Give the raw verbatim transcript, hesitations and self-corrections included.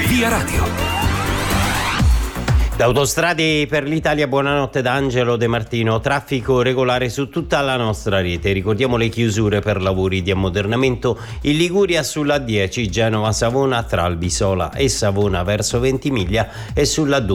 Via Radio. Da Autostrade per l'Italia, buonanotte da Angelo De Martino. Traffico regolare su tutta la nostra rete. Ricordiamo le chiusure per lavori di ammodernamento in Liguria sulla dieci Genova-Savona tra Albisola e Savona verso Ventimiglia e sulla